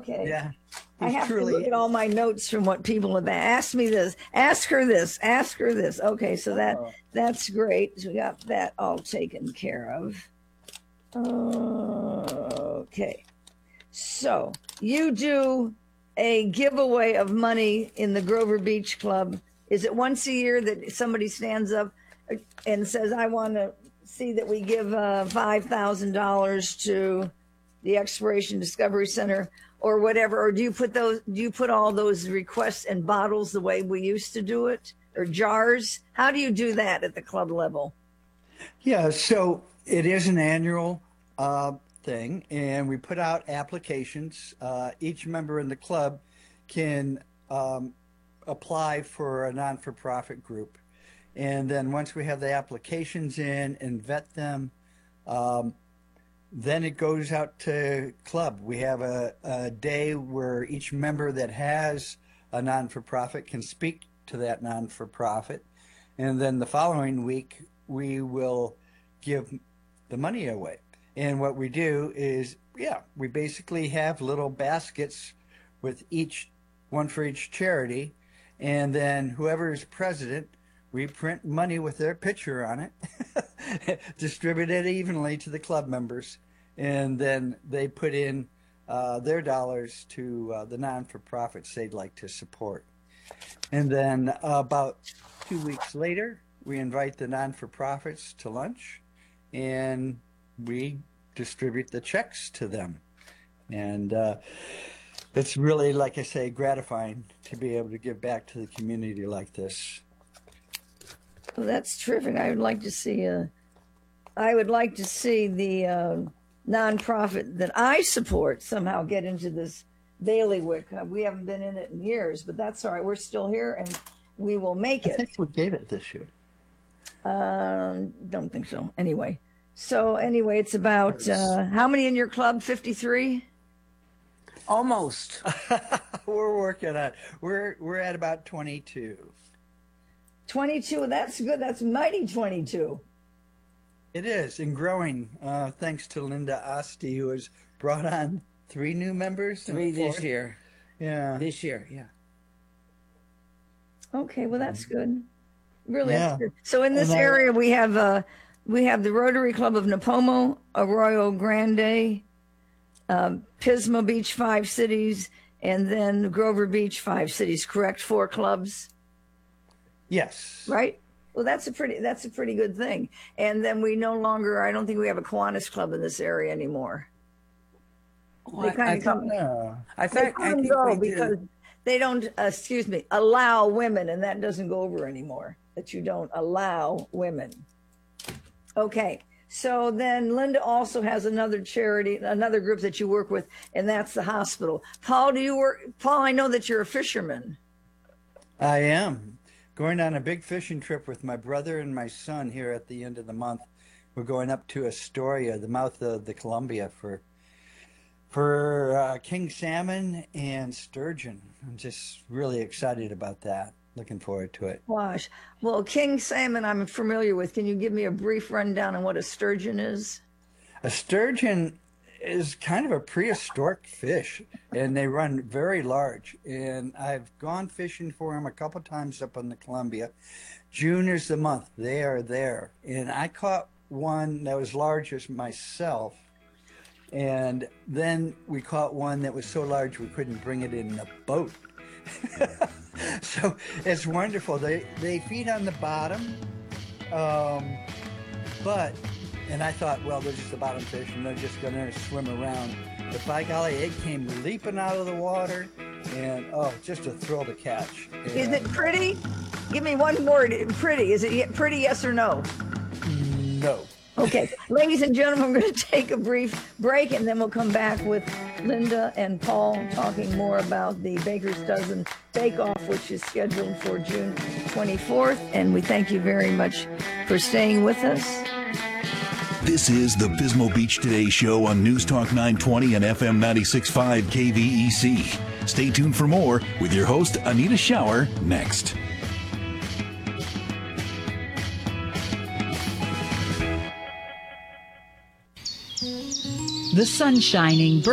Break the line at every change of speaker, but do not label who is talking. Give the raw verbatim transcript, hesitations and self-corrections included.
Okay.
Yeah.
I
He's
have
truly,
to look at all my notes from what people have asked me this, ask her this, ask her this. Okay, so that
Oh.
that's great. So we got that all taken care of. Okay. So you do a giveaway of money in the Grover Beach Club. Is it once a year that somebody stands up and says, I want to see that we give uh, five thousand dollars to the Exploration Discovery Center or whatever? Or do you put those, do you put all those requests in bottles the way we used to do it, or jars? How do you do that at the club level?
Yeah, so it is an annual uh, thing, and we put out applications. Uh, each member in the club can um, apply for a non-for-profit group. And then once we have the applications in and vet them, um, then it goes out to club. We have a, a day where each member that has a non-for-profit can speak to that non-for-profit. And then the following week, we will give the money away. And what we do is, yeah, we basically have little baskets with each, one for each charity. And then whoever is president, we print money with their picture on it, distribute it evenly to the club members, and then they put in uh, their dollars to uh, the non-for-profits they'd like to support. And then uh, about two weeks later, we invite the non-for-profits to lunch, and we distribute the checks to them. And uh, it's really, like I say, gratifying to be able to give back to the community like this.
Well, that's terrific. I would like to see a, I would like to see the uh, nonprofit that I support somehow get into this bailiwick. Uh, we haven't been in it in years, but that's all right. We're still here, and we will make it.
I think we gave it this year.
Um, don't think so. Anyway, so anyway, it's about uh, how many in your club? fifty-three.
Almost.
We're working on it. We're we're at about twenty-two.
twenty-two. That's good. That's mighty twenty-two.
It is, and growing. Uh, thanks to Linda Osti, who has brought on three new members.
Three this year.
Yeah.
This year, yeah.
Okay, well that's good. Really,
Yeah.
that's good. So in this
And I-
area, we have uh, we have the Rotary Club of Napomo, Arroyo Grande, um, Pismo Beach, five cities, and then Grover Beach, five cities. Correct? Four clubs,
Yes.
right? Well, that's a pretty that's a pretty good thing. And then we no longer. I don't think we have a Kiwanis Club in this area anymore.
Well,
They
I,
kinda
I thought,
come-
Yeah.
I,
They
thought, I
come and
think
go
we
because
do.
they don't, uh, excuse me, allow women, and that doesn't go over anymore, that you don't allow women. Okay, so then Linda also has another charity, another group that you work with, and that's the hospital. Paul, do you work, Paul, I know that you're a fisherman.
I am going on a big fishing trip with my brother and my son here at the end of the month. We're going up to Astoria, the mouth of the Columbia, for for uh, king salmon and sturgeon. I'm just really excited about that. Looking forward to it.
Gosh, well, king salmon I'm familiar with. Can you give me a brief rundown on what a sturgeon is?
A sturgeon is kind of a prehistoric fish, and they run very large. And I've gone fishing for them a couple times up on the Columbia. June is the month they are there, and I caught one that was large as myself. And then we caught one that was so large we couldn't bring it in a boat. So it's wonderful. They they feed on the bottom, um, but and I thought, well, they're just a bottom fish and they're just going to swim around. But by golly, it came leaping out of the water, and oh, just a thrill to catch.
Is
And
it pretty? Give me one word, pretty. Is it ye- pretty, yes or no?
No.
Okay, ladies and gentlemen, we're going to take a brief break, and then we'll come back with Linda and Paul talking more about the Baker's Dozen Bake Off, which is scheduled for June twenty-fourth. And we thank you very much for staying with us.
This is the Pismo Beach Today show on News Talk nine twenty and F M ninety-six point five K V E C. Stay tuned for more with your host, Anita Shower, next.
The sun shining.